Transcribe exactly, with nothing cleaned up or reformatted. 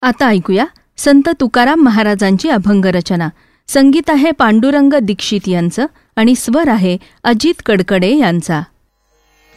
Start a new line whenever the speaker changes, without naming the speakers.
आता ऐकूया संत तुकाराम महाराजांची अभंग रचना. संगीत आहे पांडुरंग दीक्षित यांचं आणि स्वर आहे अजित कडकडे यांचा.